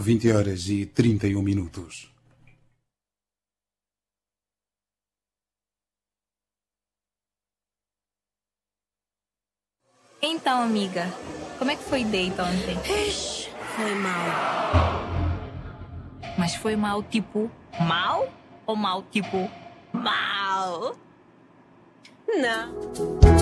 20h31. Então, amiga, como é que foi o date ontem? Ixi, foi mal. Mas foi mal tipo mal ou mal tipo mal? Não.